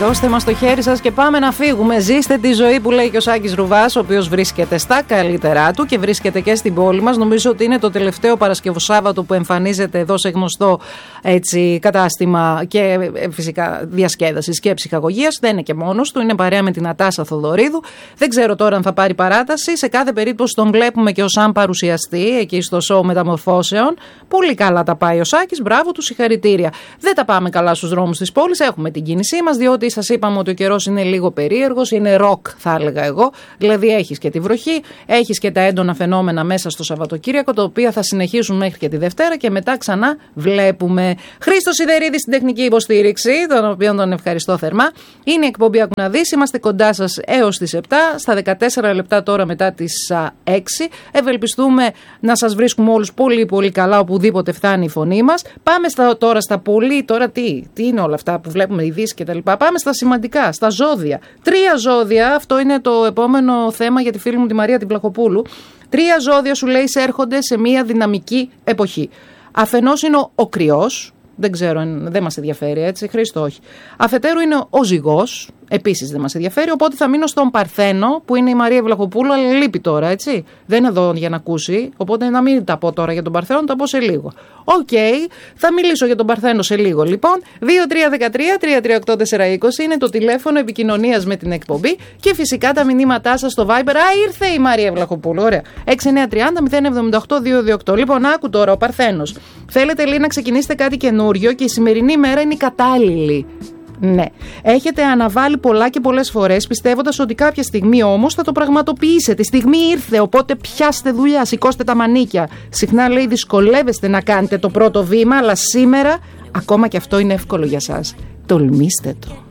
Δώστε μας το χέρι σας και πάμε να φύγουμε. Ζήστε τη ζωή που λέει και ο Σάκης Ρουβάς, ο οποίος βρίσκεται στα καλύτερά του και βρίσκεται και στην πόλη μας. Νομίζω ότι είναι το τελευταίο Παρασκευοσάββατο που εμφανίζεται εδώ σε γνωστό έτσι, κατάστημα και φυσικά διασκέδασης και ψυχαγωγίας. Δεν είναι και μόνος του, είναι παρέα με την Ατάσα Θοδωρίδου. Δεν ξέρω τώρα αν θα πάρει παράταση. Σε κάθε περίπτωση τον βλέπουμε και ως αν παρουσιαστεί εκεί στο show Μεταμορφώσεων. Πολύ καλά τα πάει ο Σάκης, μπράβο του, συγχαρητήρια. Δεν τα πάμε καλά στους δρόμους της πόλης. Έχουμε την κίνησή μας, διότι σας είπαμε ότι ο καιρός είναι λίγο περίεργος, είναι ροκ θα έλεγα εγώ. Δηλαδή έχεις και τη βροχή, έχεις και τα έντονα φαινόμενα μέσα στο Σαββατοκύριακο, τα οποία θα συνεχίσουν μέχρι και τη Δευτέρα και μετά ξανά βλέπουμε. Χρήστος Σιδερίδης στην τεχνική υποστήριξη, τον οποίο τον ευχαριστώ θερμά. Είναι η εκπομπή Άκου να δεις, είμαστε κοντά σας έως τις 7, στα 14 λεπτά τώρα μετά τις 6. Ευελπιστούμε να σας βρίσκουμε όλους πολύ πολύ καλά οπουδήποτε φτάνει η φωνή μας. Πάμε τώρα στα πολύ, τώρα τι είναι όλα αυτά που βλέπουμε, ειδήσεις και τα λοιπά. Πάμε στα σημαντικά, στα ζώδια. 3 ζώδια, αυτό είναι το επόμενο θέμα για τη φίλη μου τη Μαρία την Πλαχοπούλου. 3 ζώδια σου λέει έρχονται σε μια δυναμική εποχή. Αφενός είναι ο Κρυός, δεν ξέρω, δεν μας ενδιαφέρει έτσι, Χρήστο όχι. Αφετέρου είναι ο Ζυγός, επίσης δεν μας ενδιαφέρει, οπότε θα μείνω στον Παρθένο που είναι η Μαρία Βλαχοπούλου, αλλά λείπει τώρα έτσι. Δεν είναι εδώ για να ακούσει, οπότε να μην τα πω τώρα για τον Παρθένο, τα πω σε λίγο. Οκ, θα μιλήσω για τον Παρθένο σε λίγο λοιπόν. 2313-338-420 είναι το τηλέφωνο επικοινωνίας με την εκπομπή και φυσικά τα μηνύματά σας στο Viber. Ήρθε η Μαρία Βλαχοπούλου, ωραία. 6930-078-228. Λοιπόν, άκου τώρα ο Παρθένος. Θέλετε λέει να ξεκινήσετε κάτι καινούριο και η σημερινή μέρα είναι η κατάλληλη. Ναι. Έχετε αναβάλει πολλά και πολλές φορές, πιστεύοντας ότι κάποια στιγμή όμως θα το πραγματοποιήσετε. Η στιγμή ήρθε, οπότε πιάστε δουλειά, σηκώστε τα μανίκια. Συχνά λέει δυσκολεύεστε να κάνετε το πρώτο βήμα, αλλά σήμερα ακόμα και αυτό είναι εύκολο για σας. Τολμήστε το.